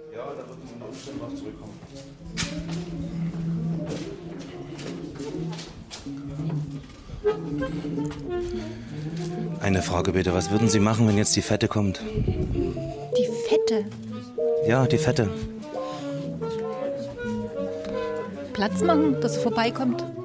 Ja, da wird man unter Umständen noch zurückkommen. Eine Frage bitte, was würden Sie machen, wenn jetzt die Fette kommt? Die Fette? Ja, die Fette. Platz machen, dass sie vorbeikommt.